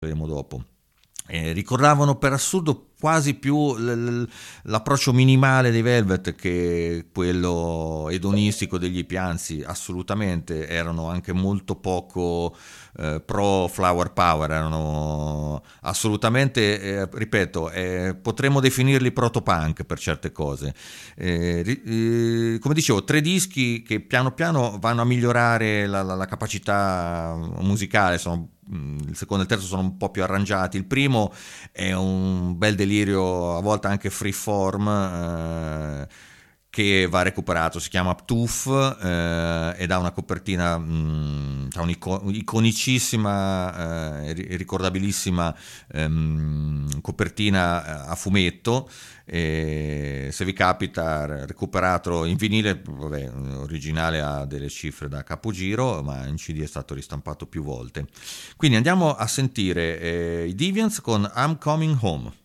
vedremo dopo. Ricordavano per assurdo quasi più l'approccio minimale dei Velvet che quello edonistico degli Pianzi, assolutamente. Erano anche molto poco pro flower power, erano assolutamente, ripeto, potremmo definirli protopunk per certe cose. Come dicevo, 3 dischi che piano piano vanno a migliorare la capacità musicale. Il secondo e il terzo sono un po' più arrangiati. Il primo è un bel delirio, a volte anche freeform, che va recuperato. Si chiama Ptuf, ed ha una copertina, ha un'iconicissima e ricordabilissima copertina a fumetto. E se vi capita, recuperatelo in vinile. Vabbè, originale ha delle cifre da capogiro, ma in CD è stato ristampato più volte. Quindi andiamo a sentire i Deviants con I'm Coming Home.